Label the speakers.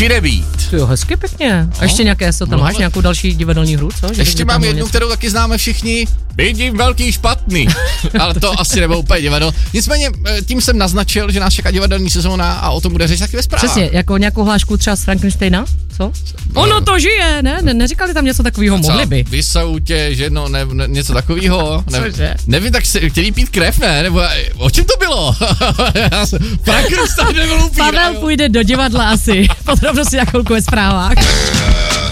Speaker 1: či nebýt.
Speaker 2: Jo, hezky pěkně. A ještě nějaké, tam máš nějakou další divadelní hru, co?
Speaker 1: Ještě mám jednu, kterou taky známe všichni. Vidím velký špatný. Ale to asi nebylo úplně divadlo. Nicméně tím jsem naznačil, že nás čeká divadelní sezóna a o tom bude řeč taky ve zprávách.
Speaker 2: Přesně, jako nějakou hlášku třeba z Frankensteina? Co? Ono to žije, ne? Neříkali tam něco takového, mohli by.
Speaker 1: Vysoutěž, no, něco takového.
Speaker 2: Cože?
Speaker 1: Nevím, tak chtěli pít krev, ne? Nebo o čem to bylo? Frankenstein nebyl upír.
Speaker 2: Pavel půjde do divadla asi. Podrobnosti na chvilku ve zprávách.